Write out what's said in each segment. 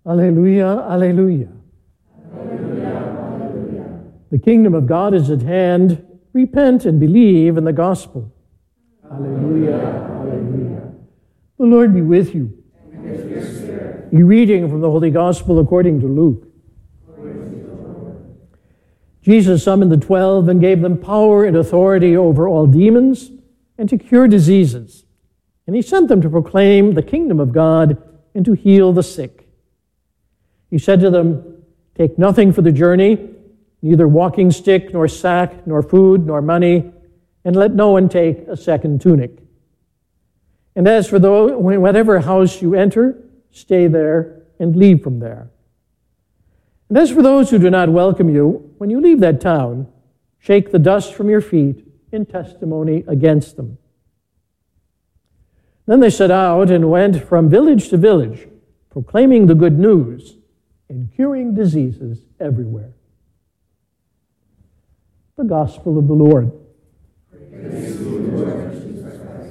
Alleluia, alleluia. Alleluia, alleluia. The kingdom of God is at hand. Repent and believe in the gospel. Alleluia, alleluia. The Lord be with you. And with your spirit. A reading from the Holy Gospel according to Luke. Jesus summoned the 12 and gave them power and authority over all demons and to cure diseases. And he sent them to proclaim the kingdom of God and to heal the sick. He said to them, "Take nothing for the journey, neither walking stick, nor sack, nor food, nor money, and let no one take a second tunic. And as for whatever house you enter, stay there and leave from there. And as for those who do not welcome you, when you leave that town, shake the dust from your feet in testimony against them." Then they set out and went from village to village, proclaiming the good news and curing diseases everywhere. The Gospel of the Lord. Praise to you, Lord Jesus Christ.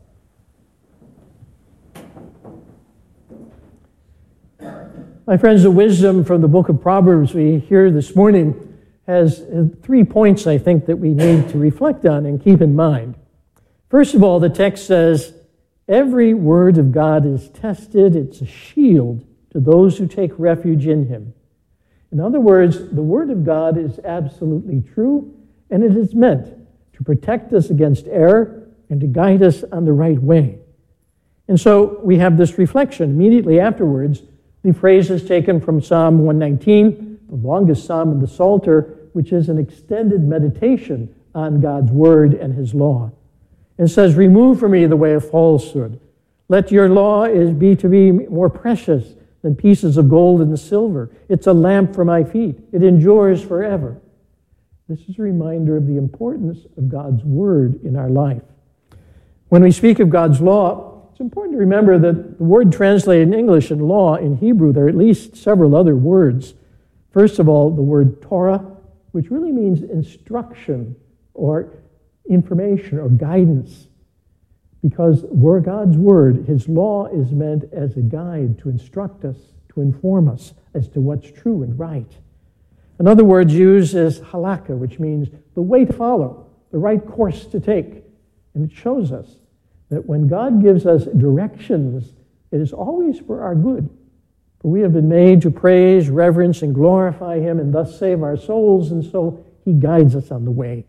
My friends, the wisdom from the book of Proverbs we hear this morning has 3 points, I think, that we need to reflect on and keep in mind. First of all, the text says, every word of God is tested. It's a shield to those who take refuge in him. In other words, the word of God is absolutely true, and it is meant to protect us against error and to guide us on the right way. And so we have this reflection immediately afterwards. The phrase is taken from Psalm 119, the longest psalm in the Psalter, which is an extended meditation on God's word and his law. It says, "Remove from me the way of falsehood. Let your law be to be more precious than pieces of gold and silver. It's a lamp for my feet. It endures forever." This is a reminder of the importance of God's word in our life. When we speak of God's law, it's important to remember that the word translated in English and law in Hebrew, there are at least several other words. First of all, the word Torah, which really means instruction or information or guidance. Because we're God's word, his law is meant as a guide to instruct us, to inform us as to what's true and right. Another word used is halakha, which means the way to follow, the right course to take. And it shows us that when God gives us directions, it is always for our good. For we have been made to praise, reverence, and glorify him, and thus save our souls, and so he guides us on the way.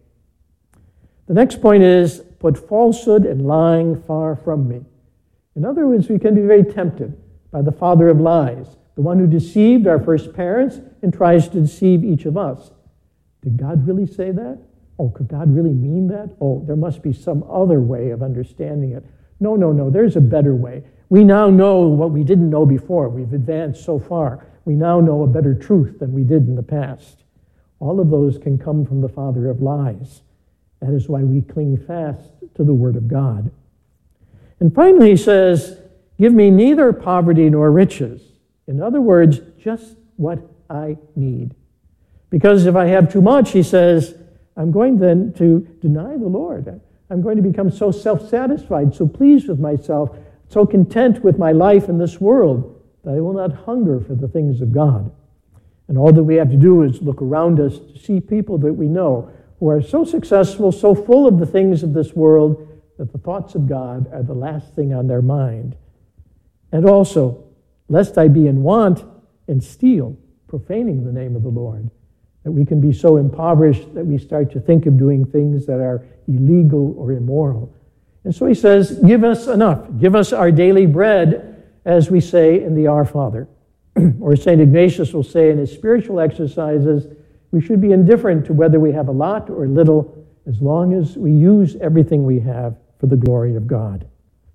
The next point is, put falsehood and lying far from me. In other words, we can be very tempted by the father of lies, the one who deceived our first parents and tries to deceive each of us. Did God really say that? Oh, could God really mean that? Oh, there must be some other way of understanding it. No, there's a better way. We now know what we didn't know before. We've advanced so far. We now know a better truth than we did in the past. All of those can come from the father of lies. That is why we cling fast to the word of God. And finally, he says, "Give me neither poverty nor riches." In other words, just what I need. Because if I have too much, he says, I'm going then to deny the Lord. I'm going to become so self-satisfied, so pleased with myself, so content with my life in this world, that I will not hunger for the things of God. And all that we have to do is look around us to see people that we know who are so successful, so full of the things of this world, that the thoughts of God are the last thing on their mind. And also, lest I be in want and steal, profaning the name of the Lord, that we can be so impoverished that we start to think of doing things that are illegal or immoral. And so he says, give us enough. Give us our daily bread, as we say in the Our Father. Or St. Ignatius will say in his spiritual exercises, we should be indifferent to whether we have a lot or little, as long as we use everything we have for the glory of God.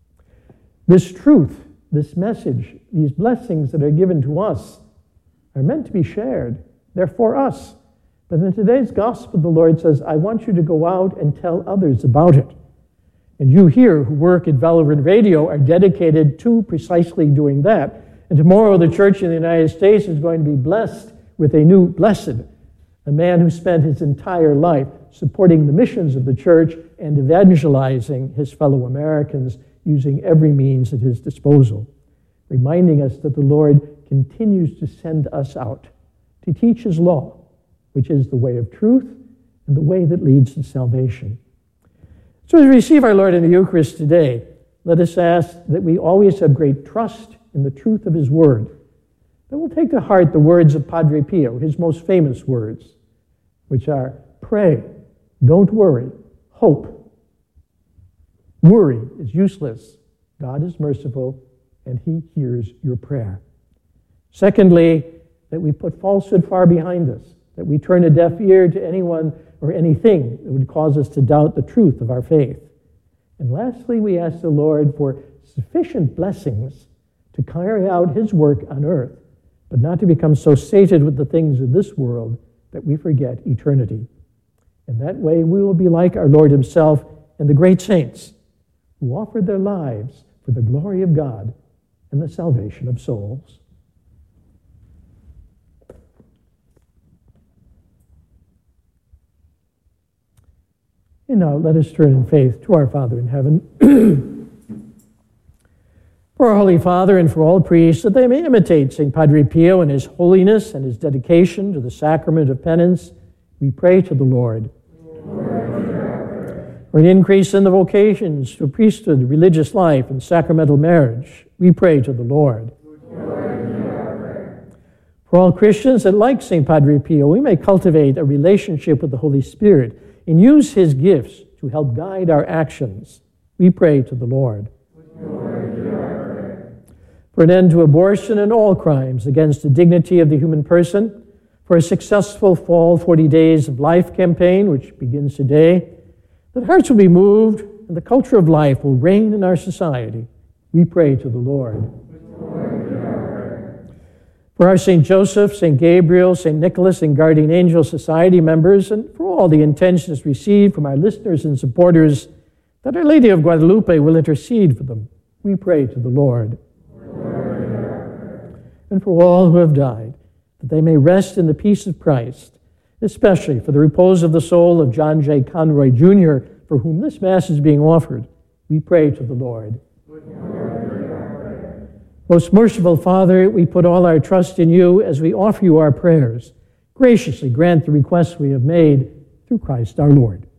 This truth, this message, these blessings that are given to us are meant to be shared. They're for us. But in today's gospel, the Lord says, I want you to go out and tell others about it. And you here who work at Relevant Radio are dedicated to precisely doing that. And tomorrow the church in the United States is going to be blessed with a new blessed, a man who spent his entire life supporting the missions of the church and evangelizing his fellow Americans using every means at his disposal, reminding us that the Lord continues to send us out to teach his law, which is the way of truth and the way that leads to salvation. So as we receive our Lord in the Eucharist today, let us ask that we always have great trust in the truth of his word, that we'll take to heart the words of Padre Pio, his most famous words, which are, pray, don't worry, hope. Worry is useless. God is merciful, and he hears your prayer. Secondly, that we put falsehood far behind us, that we turn a deaf ear to anyone or anything that would cause us to doubt the truth of our faith. And lastly, we ask the Lord for sufficient blessings to carry out his work on earth, but not to become so sated with the things of this world that we forget eternity. In that way, we will be like our Lord himself and the great saints who offered their lives for the glory of God and the salvation of souls. And now let us turn in faith to our Father in heaven. For our Holy Father and for all priests, that they may imitate St. Padre Pio in his holiness and his dedication to the sacrament of penance, we pray to the Lord. For an increase in the vocations to priesthood, religious life, and sacramental marriage, we pray to the Lord. For all Christians that, like St. Padre Pio, we may cultivate a relationship with the Holy Spirit and use his gifts to help guide our actions, we pray to the Lord. For an end to abortion and all crimes against the dignity of the human person, for a successful Fall 40 Days of Life campaign, which begins today, that hearts will be moved and the culture of life will reign in our society, we pray to the Lord. For our St. Joseph, St. Gabriel, St. Nicholas, and Guardian Angel Society members, and for all the intentions received from our listeners and supporters, that Our Lady of Guadalupe will intercede for them, we pray to the Lord. And for all who have died, that they may rest in the peace of Christ, especially for the repose of the soul of John J. Conroy, Jr., for whom this Mass is being offered, we pray to the Lord. Most merciful Father, we put all our trust in you as we offer you our prayers. Graciously grant the requests we have made through Christ our Lord.